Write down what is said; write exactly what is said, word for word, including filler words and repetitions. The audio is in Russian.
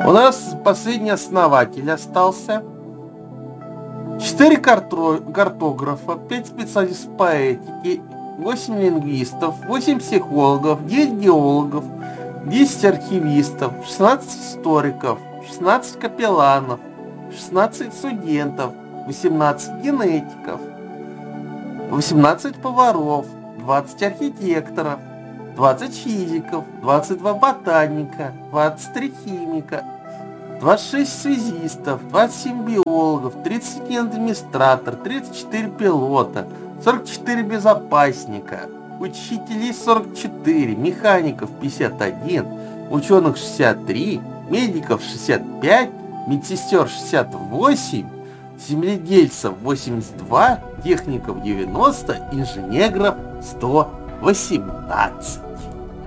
У нас последний основатель остался. Четыре карто- картографа, пять специалистов по этике, восемь лингвистов, восемь психологов, девять геологов, десять архивистов, шестнадцать историков, шестнадцать капелланов, шестнадцать студентов, восемнадцать генетиков, восемнадцать поваров, двадцать архитекторов, двадцать физиков, двадцать два ботаника, двадцать три химика, двадцать шесть связистов, двадцать семь биологов, тридцать один администратор, тридцать четыре пилота, сорок четыре безопасника, учителей сорок четыре, механиков пятьдесят один, ученых шестьдесят три, медиков шестьдесят пять, медсестер шестьдесят восемь, земледельцев восемьдесят два, техников девяносто, инженеров сто восемнадцать.